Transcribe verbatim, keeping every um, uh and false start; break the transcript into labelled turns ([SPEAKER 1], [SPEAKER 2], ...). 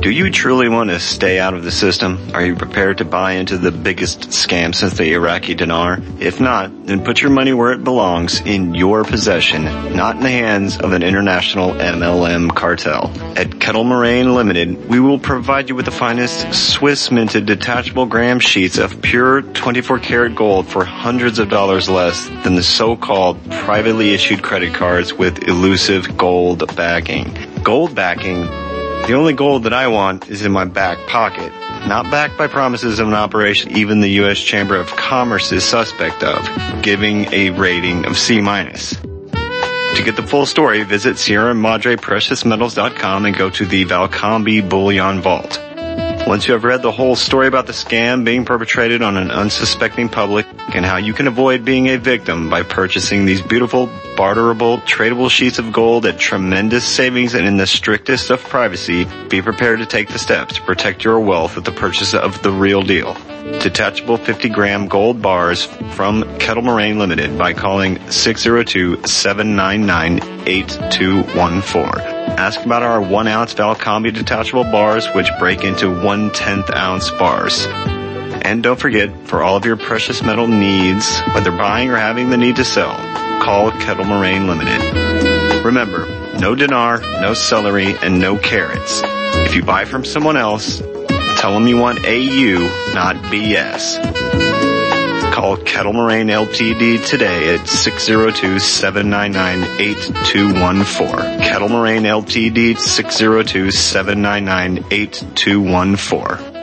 [SPEAKER 1] Do you truly want to stay out of the system? Are you prepared to buy into the biggest scam since the Iraqi dinar? If not, then put your money where it belongs, in your possession, not in the hands of an international M L M cartel. At Kettle Moraine Limited, we will provide you with the finest Swiss-minted detachable gram sheets of pure twenty-four karat gold for hundreds of dollars less than the so-called privately issued credit cards with elusive gold backing. Gold backing? The only gold that I want is in my back pocket, not backed by promises of an operation even the U S Chamber of Commerce is suspect of, giving a rating of C minus. To get the full story, visit Sierra Madre Precious Metals dot com and go to the Valcombe Bullion Vault. Once you have read the whole story about the scam being perpetrated on an unsuspecting public and how you can avoid being a victim by purchasing these beautiful, barterable, tradable sheets of gold at tremendous savings and in the strictest of privacy, be prepared to take the steps to protect your wealth with the purchase of the real deal. Detachable fifty gram gold bars from Kettle Moraine Limited by calling six oh two, seven nine nine, eight two one four. Ask about our one ounce Valcombe detachable bars, which break into one tenth ounce bars. And don't forget, for all of your precious metal needs, whether buying or having the need to sell, call Kettle Moraine Limited. Remember, no dinar, no celery, and no carrots. If you buy from someone else, tell them you want A U, not B S. Call Kettle Moraine Limited today at six oh two, seven nine nine, eight two one four. Kettle Moraine Limited, six oh two, seven nine nine, eight two one four.